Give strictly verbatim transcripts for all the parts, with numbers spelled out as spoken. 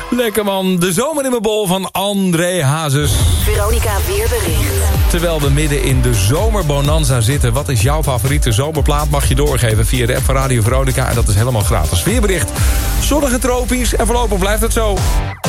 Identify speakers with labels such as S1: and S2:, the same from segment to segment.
S1: Lekker man, de zomer in mijn bol van André Hazes.
S2: Veronica Weerbericht.
S1: Terwijl we midden in de zomerbonanza zitten... wat is jouw favoriete zomerplaat? Mag je doorgeven via de app van Radio Veronica. En dat is helemaal gratis. Weerbericht, zonnig en tropisch. En voorlopig blijft het zo.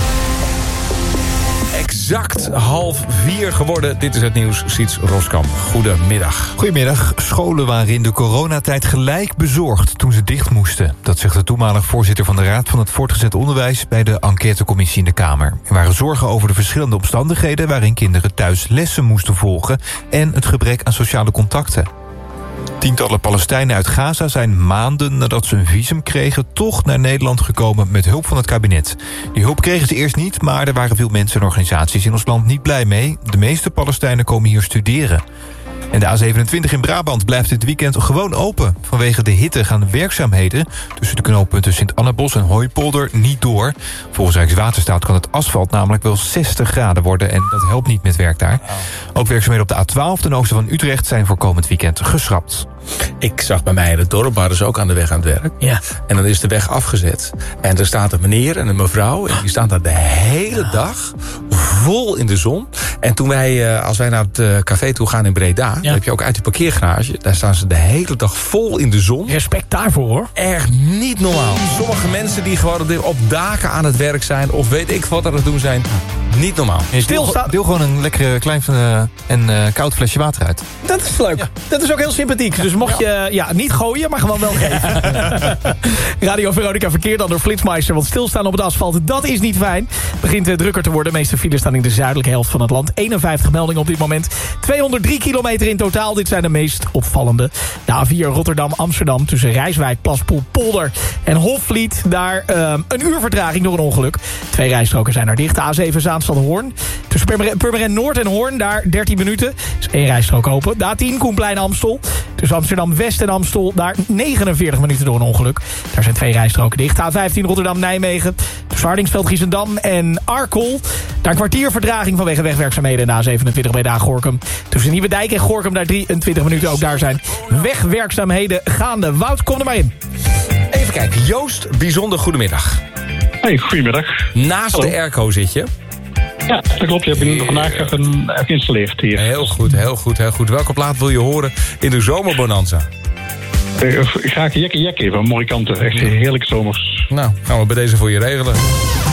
S1: Exact half vier geworden. Dit is het nieuws. Siets Roskam. Goedemiddag.
S3: Goedemiddag. Scholen waren in de coronatijd gelijk bezorgd toen ze dicht moesten. Dat zegt de toenmalig voorzitter van de Raad van het Voortgezet Onderwijs bij de enquêtecommissie in de Kamer. Er waren zorgen over de verschillende omstandigheden waarin kinderen thuis lessen moesten volgen en het gebrek aan sociale contacten. Tientallen Palestijnen uit Gaza zijn maanden nadat ze een visum kregen toch naar Nederland gekomen met hulp van het kabinet. Die hulp kregen ze eerst niet, maar er waren veel mensen en organisaties in ons land niet blij mee. De meeste Palestijnen komen hier studeren. En de A zevenentwintig in Brabant blijft dit weekend gewoon open. Vanwege de hitte gaan de werkzaamheden tussen de knooppunten Sint-Annabos en Hooipolder niet door. Volgens Rijkswaterstaat kan het asfalt namelijk wel zestig graden worden en dat helpt niet met werk daar. Ook werkzaamheden op de A twaalf ten oosten van Utrecht zijn voor komend weekend geschrapt.
S1: Ik zag bij mij in het dorp, waren ze ook aan de weg aan het werk.
S4: Ja.
S1: En dan is de weg afgezet. En er staat een meneer en een mevrouw. En die staan daar de hele dag vol in de zon. En toen wij, als wij naar het café toe gaan in Breda...
S4: Ja.
S1: dan heb je ook uit die parkeergarage. Daar staan ze de hele dag vol in de zon.
S4: Respect daarvoor, hoor.
S1: Echt niet normaal. Sommige mensen die gewoon op, op daken aan het werk zijn... of weet ik wat aan het doen zijn... niet normaal.
S4: Stilstaan.
S3: Deel gewoon een lekkere klein uh, en uh, koud flesje water uit.
S4: Dat is leuk. Ja. Dat is ook heel sympathiek. Ja. Dus mocht je ja, niet gooien, maar gewoon wel geven. Radio Veronica verkeer dan door Flitsmeister. Want stilstaan op het asfalt, dat is niet fijn. Het begint uh, drukker te worden. De meeste files staan in de zuidelijke helft van het land. eenenvijftig meldingen op dit moment. tweehonderddrie kilometer in totaal. Dit zijn de meest opvallende. De A vier Rotterdam-Amsterdam tussen Rijswijk, Plaspoel, Polder en Hofvliet. Daar uh, een uur vertraging door een ongeluk. Twee rijstroken zijn er dicht. De A zeven Zaanstad-Hoorn. Tussen Purmerend, Purmerend Noord en Hoorn, daar dertien minuten. Is één rijstrook open. De A tien Koenplein-Amstel. Tussen Amsterdam-West en Amstel, daar negenenveertig minuten door een ongeluk. Daar zijn twee rijstroken dicht. A vijftien Rotterdam-Nijmegen. Tussen Hardingsveld-Giessendam en Arkel. Daar een kwartier vertraging vanwege wegwerkzaamheden. En de A zevenentwintig bij Gorkum. Tussen Nieuwedijk en Gorkum, daar drieëntwintig minuten. Ook daar zijn wegwerkzaamheden gaande. Wout, kom er maar in.
S1: Even kijken. Joost, bijzonder goedemiddag.
S5: Hey, goedemiddag.
S1: Naast
S5: Hallo.
S1: de airco zit je.
S5: Ja, dat klopt. Je hebt nu vandaag een geïnstalleerd hier.
S1: Heel goed, heel goed, heel goed. Welke plaat wil je horen in de zomerbonanza?
S5: Uh, graag Jekke Jekke van Morikante. Echt heerlijk zomers.
S1: Nou, gaan we bij deze voor je regelen.